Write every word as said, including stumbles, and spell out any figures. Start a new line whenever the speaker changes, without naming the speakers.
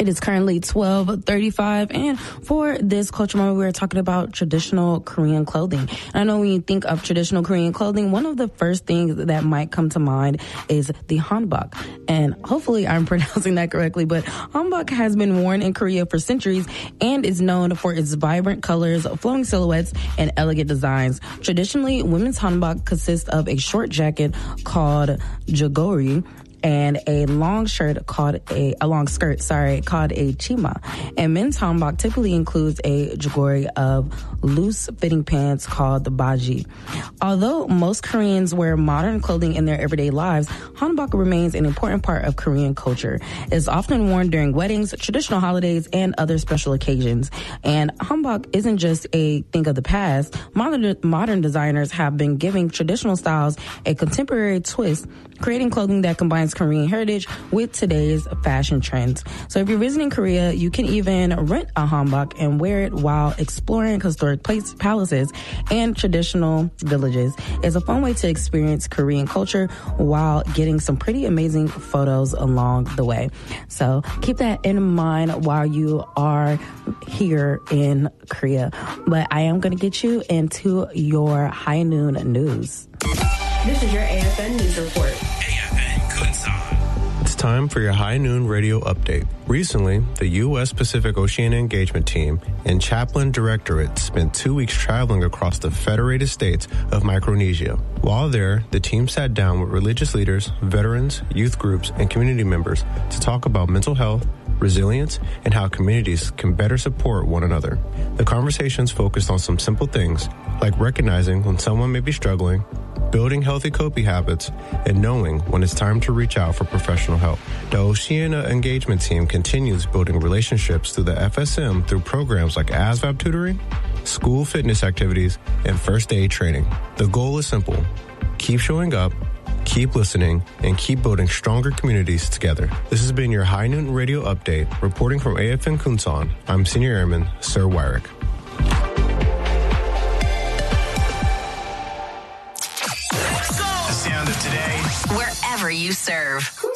It is currently twelve thirty-five, and for this culture moment, we are talking about traditional Korean clothing. And I know when you think of traditional Korean clothing, one of the first things that might come to mind is the hanbok. And hopefully I'm pronouncing that correctly, but hanbok has been worn in Korea for centuries and is known for its vibrant colors, flowing silhouettes, and elegant designs. Traditionally, women's hanbok consists of a short jacket called jogori, and a long shirt called a, a long skirt, sorry, called a chima. And men's hanbok typically includes a jogori of loose fitting pants called the baji. Although most Koreans wear modern clothing in their everyday lives, hanbok remains an important part of Korean culture. It's often worn during weddings, traditional holidays, and other special occasions. And hanbok isn't just a thing of the past. Modern, modern designers have been giving traditional styles a contemporary twist, creating clothing that combines Korean heritage with today's fashion trends. So if you're visiting Korea, you can even rent a hanbok and wear it while exploring historic place, palaces and traditional villages. It's a fun way to experience Korean culture while getting some pretty amazing photos along the way. So keep that in mind while you are here in Korea. But I am going to get you into your high noon news.
This is your A F N News Report.
It's time for your High Noon Radio Update. Recently, the U S Pacific Oceania Engagement Team and Chaplain Directorate spent two weeks traveling across the Federated States of Micronesia. While there, the team sat down with religious leaders, veterans, youth groups, and community members to talk about mental health, resilience, and how communities can better support one another. The conversations focused on some simple things, like recognizing when someone may be struggling, building healthy coping habits, and knowing when it's time to reach out for professional help. The Oceania Engagement Team continues building relationships through the F S M through programs like A S V A B tutoring, school fitness activities, and first aid training. The goal is simple. Keep showing up, keep listening, and keep building stronger communities together. This has been your High Noon Radio Update. Reporting from A F N Kunsan, I'm Senior Airman Sir Wyrick.
The sound of today.
Wherever you serve.